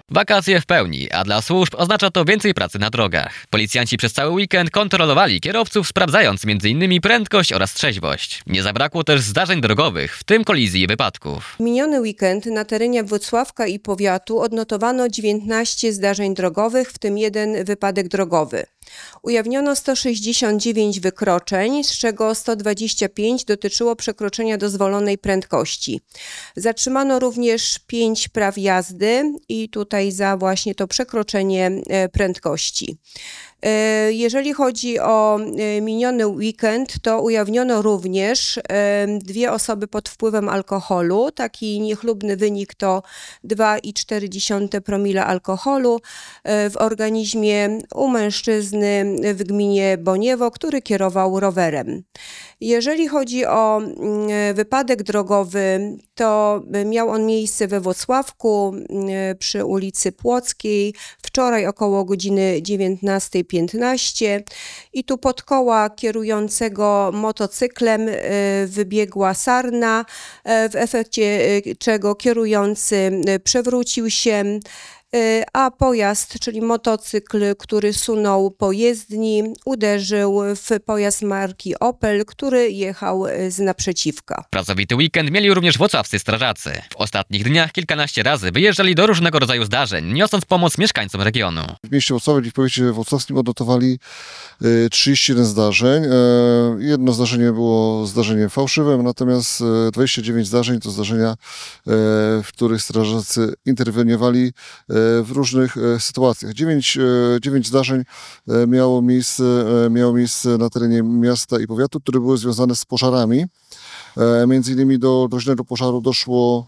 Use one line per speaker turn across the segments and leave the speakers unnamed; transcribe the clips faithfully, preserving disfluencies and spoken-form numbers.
Wakacje w pełni, a dla służb oznacza to więcej pracy na drogach. Policjanci przez cały weekend kontrolowali kierowców, sprawdzając między innymi prędkość oraz trzeźwość. Nie zabrakło też zdarzeń drogowych, w tym kolizji i wypadków.
Miniony weekend na terenie Włocławka i powiatu odnotowano dziewiętnaście zdarzeń drogowych, w tym jeden wypadek drogowy. Ujawniono sto sześćdziesiąt dziewięć wykroczeń, z czego sto dwadzieścia pięć dotyczyło przekroczenia dozwolonej prędkości. Zatrzymano również pięć praw jazdy i tutaj za właśnie to przekroczenie prędkości. Jeżeli chodzi o miniony weekend, to ujawniono również dwie osoby pod wpływem alkoholu. Taki niechlubny wynik to dwa i cztery dziesiąte promila alkoholu w organizmie u mężczyzny w gminie Boniewo, który kierował rowerem. Jeżeli chodzi o wypadek drogowy, to miał on miejsce we Włocławku przy ulicy Płockiej wczoraj około godziny dziewiętnastej piętnaście i tu pod koła kierującego motocyklem wybiegła sarna, w efekcie czego kierujący przewrócił się, a pojazd, czyli motocykl, który sunął po jezdni, uderzył w pojazd marki Opel, który jechał z naprzeciwka.
Pracowity weekend mieli również włocławscy strażacy. W ostatnich dniach kilkanaście razy wyjeżdżali do różnego rodzaju zdarzeń, niosąc pomoc mieszkańcom regionu.
W mieście Włocławek i w powiecie włocławskim odnotowali trzydzieści jeden zdarzeń. Jedno zdarzenie było zdarzeniem fałszywym, natomiast dwadzieścia dziewięć zdarzeń to zdarzenia, w których strażacy interweniowali w różnych sytuacjach. dziewięć, dziewięć zdarzeń miało miejsce, miało miejsce na terenie miasta i powiatu, które były związane z pożarami. Między innymi do groźnego pożaru doszło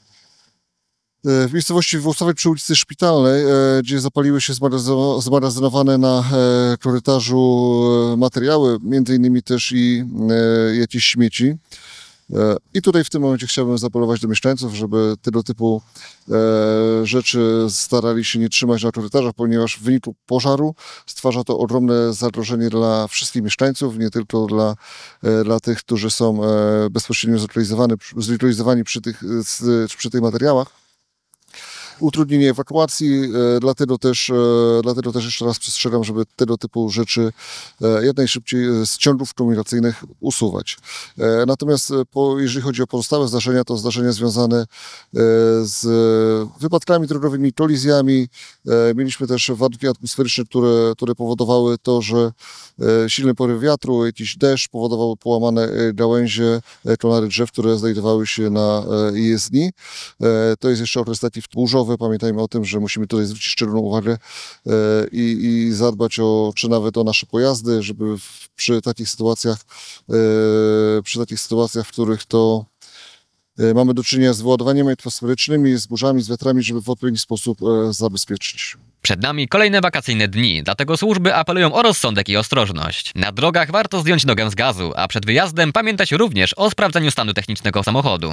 w miejscowości Włocławek przy ulicy Szpitalnej, gdzie zapaliły się zmagazynowane na korytarzu materiały, między innymi też i jakieś śmieci. I tutaj w tym momencie chciałbym zaapelować do mieszkańców, żeby tego typu rzeczy starali się nie trzymać na korytarzach, ponieważ w wyniku pożaru stwarza to ogromne zagrożenie dla wszystkich mieszkańców, nie tylko dla, dla tych, którzy są bezpośrednio zlokalizowani, zlokalizowani przy tych, przy tych materiałach. Utrudnienie ewakuacji, dlatego też, dlatego też jeszcze raz przestrzegam, żeby tego typu rzeczy jak najszybciej z ciągów komunikacyjnych usuwać. Natomiast po, jeżeli chodzi o pozostałe zdarzenia, to zdarzenia związane z wypadkami drogowymi, kolizjami. Mieliśmy też warunki atmosferyczne, które, które powodowały to, że silny poryw wiatru, jakiś deszcz powodował połamane gałęzie, konary drzew, które znajdowały się na jezdni. To jest jeszcze okres taki burzowy. Pamiętajmy o tym, że musimy tutaj zwrócić szczególną uwagę i, i zadbać o, czy nawet o nasze pojazdy, żeby w, przy takich sytuacjach, przy takich sytuacjach, w których to mamy do czynienia z wyładowaniami atmosferycznymi, z burzami, z wiatrami, żeby w odpowiedni sposób zabezpieczyć.
Przed nami kolejne wakacyjne dni, dlatego służby apelują o rozsądek i ostrożność. Na drogach warto zdjąć nogę z gazu, a przed wyjazdem pamiętać również o sprawdzaniu stanu technicznego samochodu.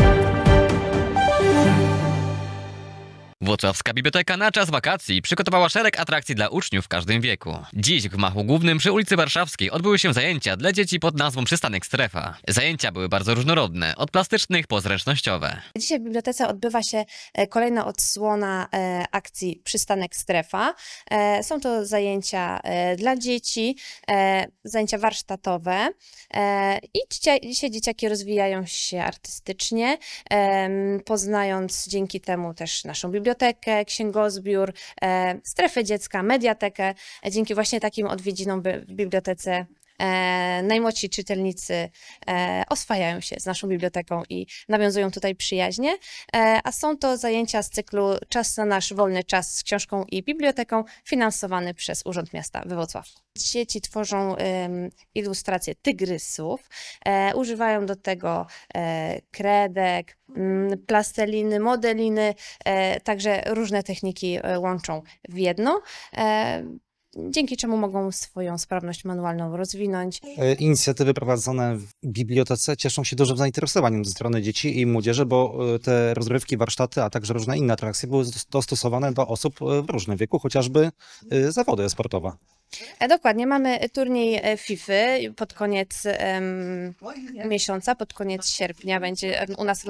Włocławska Biblioteka na czas wakacji przygotowała szereg atrakcji dla uczniów w każdym wieku. Dziś w gmachu głównym przy ulicy Warszawskiej odbyły się zajęcia dla dzieci pod nazwą Przystanek Strefa. Zajęcia były bardzo różnorodne, od plastycznych po zręcznościowe.
Dzisiaj w bibliotece odbywa się kolejna odsłona akcji Przystanek Strefa. Są to zajęcia dla dzieci, zajęcia warsztatowe i dzisiaj dzieciaki rozwijają się artystycznie, poznając dzięki temu też naszą bibliotekę, bibliotekę, księgozbiór, e, strefę dziecka, mediatekę. Dzięki właśnie takim odwiedzinom w bibliotece e, najmłodsi czytelnicy e, oswajają się z naszą biblioteką i nawiązują tutaj przyjaźnie. E, a są to zajęcia z cyklu Czas na nasz wolny czas z książką i biblioteką, finansowany przez Urząd Miasta we Włocławku. Dzieci tworzą um, ilustracje tygrysów, e, używają do tego e, kredek, m, plasteliny, modeliny, e, także różne techniki e, łączą w jedno. E, dzięki czemu mogą swoją sprawność manualną rozwinąć.
Inicjatywy prowadzone w bibliotece cieszą się dużym zainteresowaniem ze strony dzieci i młodzieży, bo te rozrywki, warsztaty, a także różne inne atrakcje były dostosowane do osób w różnym wieku, chociażby zawody sportowe.
Dokładnie, mamy turniej FIFA pod koniec um, miesiąca, pod koniec sierpnia będzie u nas